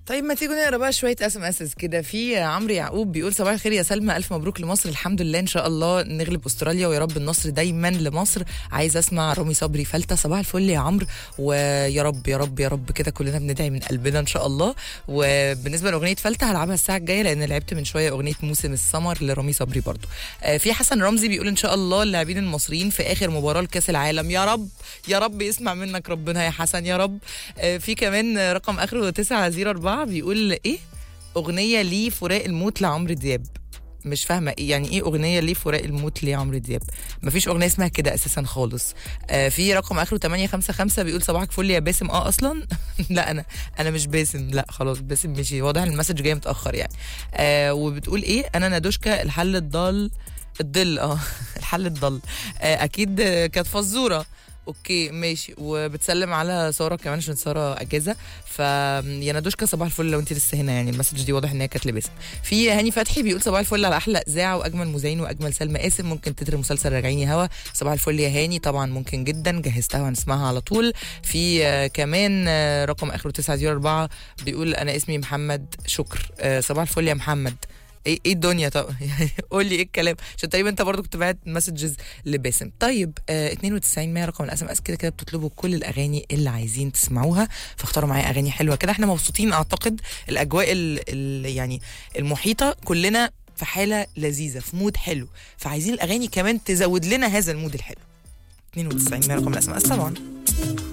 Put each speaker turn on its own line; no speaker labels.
طيب ما تيجوا نقرا بقى شويه اس كده. في عمرو يعقوب بيقول صباح الخير يا سلمى، الف مبروك لمصر، الحمد لله ان شاء الله نغلب استراليا ويا رب النصر دايما لمصر. عايز اسمع رامي صبري فلتة. صباح الفل يا عمرو، ويا رب يا رب يا رب كده كلنا بندعي من قلبنا ان شاء الله. وبالنسبه لاغنيه فلتة هلعبها الساعه الجايه لان لعبت من شويه اغنيه موسم السمر لرامي صبري برضو. في حسن رمزي بيقول ان شاء الله اللاعبين المصريين في اخر مباراه لكاس العالم، يا رب يا رب يسمع منك ربنا يا حسن يا رب. في كمان رقم اخره 904 بيقول ايه اغنيه ليه فراق الموت لعمرو دياب. مش فاهمه ايه يعني ايه اغنيه ليه فراق الموت لعمرو دياب. مفيش اغنيه اسمها كده اساسا خالص. في رقم اخره 855 بيقول صباحك فل يا باسم. اصلا لا انا مش باسم، لا خلاص باسم مشي، واضح المسج جاي متاخر يعني. وبتقول ايه انا ندوشكا الحل الضال الظل الحل الضل. اكيد كانت فزوره. اوكي ماشي. وبتسلم على ساره كمان عشان ساره اجازه. يا ندوشكا صباح الفل لو انت لسه هنا، يعني المسج دي واضح ان هي كانت لباسم. في هاني فتحي بيقول صباح الفل على احلى اذاعه واجمل مذيعين واجمل سلمى قاسم، ممكن تتر مسلسل راجعيني هوا. صباح الفل يا هاني، طبعا ممكن جدا، جهزتها وهنسمعها على طول. في كمان رقم اخره 904 بيقول انا اسمي محمد شكر. صباح الفل يا محمد. ايه الدنيا؟ طب قول لي ايه الكلام عشان تقريبا انت برضو كنت بعت مسجز لباسم. طيب 92 100 رقم الاس ام اس. كده بتطلبوا كل الاغاني اللي عايزين تسمعوها، فاختاروا معايا اغاني حلوه كده. احنا مبسوطين اعتقد، الاجواء يعني المحيطه كلنا في حاله لذيذه، في مود حلو، فعايزين الاغاني كمان تزود لنا هذا المود الحلو. 92 100 رقم الاس ام اس طبعا.